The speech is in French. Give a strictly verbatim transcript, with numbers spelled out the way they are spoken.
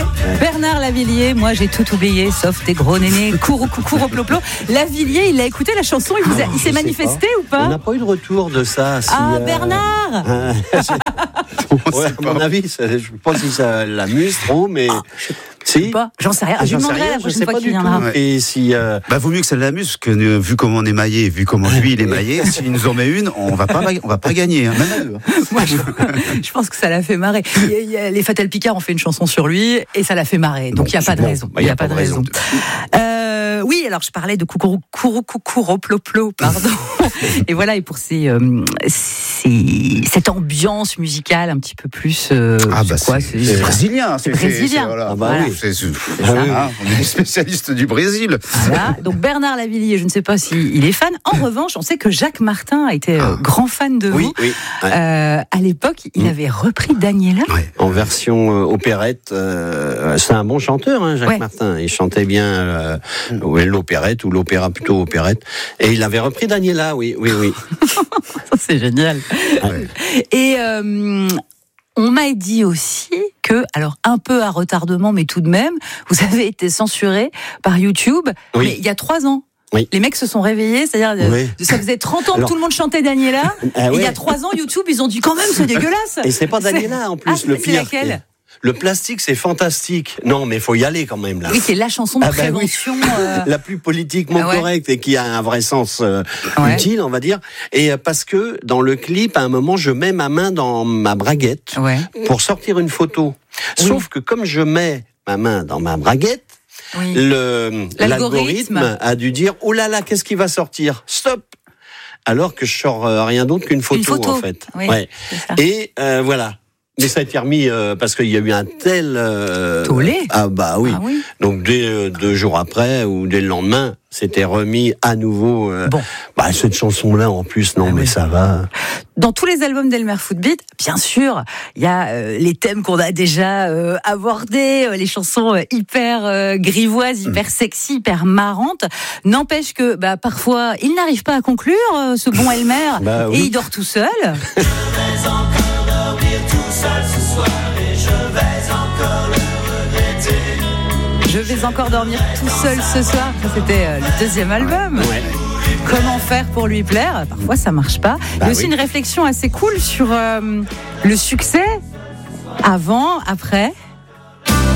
Bernard Lavilliers, moi j'ai tout oublié, sauf tes gros nénés, cours cours au ploplo. Lavilliers, il a écouté la chanson, il, vous a, il s'est manifesté pas. ou pas? On n'a pas eu de retour de ça. Si, ah, euh... Bernard euh, ouais, à mon avis, ça, je ne sais pas si ça l'amuse trop, mais... Ah, si. Pas. J'en sais rien. Ah, je lui demanderai la prochaine fois qu'il viendra. Ouais. Et si, euh... bah, vaut mieux que ça l'amuse, parce que euh, vu comment on est maillé, vu comment lui il est maillé, s'il nous en met une, on va pas, on va pas gagner, hein, même à deux. Moi, je, je pense que ça l'a fait marrer. Il y a, il y a, les Fatal Picard ont fait une chanson sur lui et ça l'a fait marrer. Donc il bon, n'y a pas de bon. raison. Il n'y a, a pas de raison. raison. Euh, oui, alors je parlais de coucourou, coucou, coucouro, ploplo, pardon. Et voilà, et pour ces, euh, ces, cette ambiance musicale un petit peu plus. Euh, ah bah c'est, quoi, c'est, c'est, c'est brésilien. C'est, c'est brésilien. C'est, voilà. Ah bah voilà. Oui. C'est, c'est, c'est ça. Hein, on est spécialiste du Brésil. Voilà. Donc Bernard Lavilliers, je ne sais pas s'il est fan. En revanche, on sait que Jacques Martin était ah. grand fan de oui, vous. Oui, ouais. euh, à l'époque, il mmh. avait repris Daniela. Ouais. En version euh, opérette. Euh, c'est un bon chanteur, hein, Jacques ouais. Martin. Il chantait bien euh, mmh. l'opérette ou l'opéra plutôt opérette. Et il avait repris Daniela, oui, oui, oui. Ça, c'est génial. Ouais. Et euh, on m'a dit aussi que, alors un peu à retardement, mais tout de même, vous avez été censuré par YouTube, oui. mais il y a trois ans. Oui. Les mecs se sont réveillés, c'est-à-dire oui. ça faisait trente ans alors, que tout le monde chantait Daniela, ah, et il oui. y a trois ans, YouTube, ils ont dit quand même, c'est dégueulasse. Et c'est pas Daniela c'est... en plus, ah, le c'est pire. Laquelle? Le plastique, c'est fantastique. Non, mais il faut y aller quand même, là. Oui, c'est la chanson de ah, prévention. Bah oui. euh... La plus politiquement ah, ouais. correcte et qui a un vrai sens euh, ouais. utile, on va dire. Et euh, parce que dans le clip, à un moment, je mets ma main dans ma braguette ouais. pour sortir une photo. Oui. Sauf que comme je mets ma main dans ma braguette, oui. le, l'algorithme. l'algorithme a dû dire « Oh là là, qu'est-ce qui va sortir ? Stop !» Alors que je sors euh, rien d'autre qu'une photo, une photo. en fait. Oui, ouais. Et euh, voilà. Mais ça a été remis euh, parce qu'il y a eu un tel... Euh, tollé. Ah bah oui. Ah, oui. Donc dès euh, deux jours après ou dès le lendemain, c'était remis à nouveau. Euh, bon. Bah cette chanson-là en plus, non ah, mais oui. ça va. Dans tous les albums d'Elmer Footbeat, bien sûr, il y a euh, les thèmes qu'on a déjà euh, abordés, euh, les chansons euh, hyper euh, grivoises, hyper mmh. sexy, hyper marrantes. N'empêche que bah, parfois, il n'arrive pas à conclure, euh, ce bon Elmer, bah, oui. et il dort tout seul. Je vais encore dormir tout seul ce soir et je vais encore le regretter. Je vais encore dormir tout seul ce soir. Ça, c'était euh, le deuxième album. Ouais. Comment faire pour lui plaire ? Parfois, ça marche pas. Bah, Il y a aussi oui. une réflexion assez cool sur euh, le succès avant, après.